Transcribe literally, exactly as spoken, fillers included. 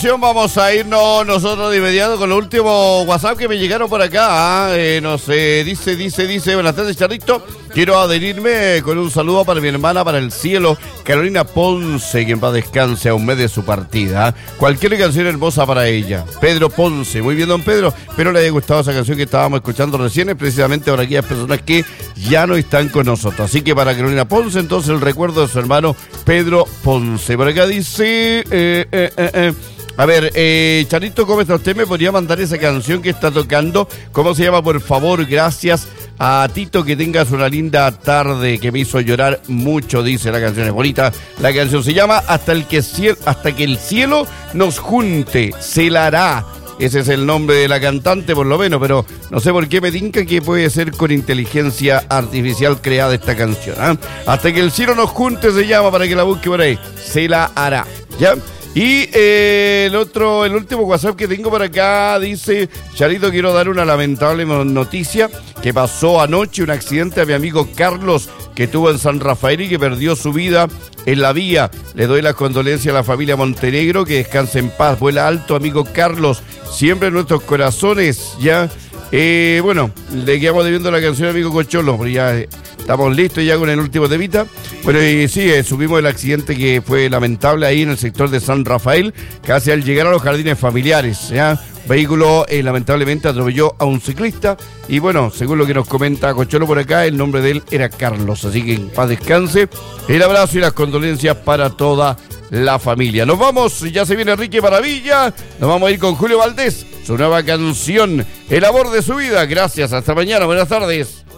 Vamos a irnos nosotros de inmediato con los últimos WhatsApp que me llegaron por acá. ¿ah? Eh, no sé, dice, dice, dice, buenas tardes, Charrito. Quiero adherirme con un saludo para mi hermana, para el cielo, Carolina Ponce, que en paz descanse a un mes de su partida. ¿ah? Cualquier canción hermosa para ella. Pedro Ponce, muy bien, don Pedro. Espero le haya gustado esa canción que estábamos escuchando recién, es precisamente para aquellas personas que ya no están con nosotros. Así que para Carolina Ponce, entonces el recuerdo de su hermano Pedro Ponce. Por acá dice... Eh, eh, eh, eh. A ver, eh, Charito, ¿cómo está usted? ¿Me podría mandar esa canción que está tocando? ¿Cómo se llama? Por favor, gracias a Tito, que tengas una linda tarde, que me hizo llorar mucho, dice la canción, es bonita. La canción se llama Hasta el que cielo, hasta que el cielo nos junte, se la hará. Ese es el nombre de la cantante, por lo menos, pero no sé por qué me tinca que puede ser con inteligencia artificial creada esta canción. ¿eh? Hasta que el cielo nos junte se llama, para que la busque por ahí. Se la hará, ¿ya? Y eh, el otro, el último WhatsApp que tengo por acá dice: Charito, quiero dar una lamentable noticia que pasó anoche, un accidente a mi amigo Carlos, que tuvo en San Rafael y que perdió su vida en la vía. Le doy las condolencias a la familia Montenegro, que descanse en paz. Vuela alto, amigo Carlos, siempre en nuestros corazones, ¿ya? Eh, bueno, le quedamos debiendo la canción amigo Cocholo, pero ya eh, estamos listos ya con el último temita. Bueno, y sí, eh, subimos el accidente que fue lamentable ahí en el sector de San Rafael, casi al llegar a los jardines familiares, ¿ya? Vehículo eh, lamentablemente atropelló a un ciclista y bueno, según lo que nos comenta Cocholo por acá, el nombre de él era Carlos, así que en paz descanse. El abrazo y las condolencias para toda la familia. Nos vamos, ya se viene Enrique Maravilla, nos vamos a ir con Julio Valdés, su nueva canción, El amor de su vida. Gracias, hasta mañana, buenas tardes.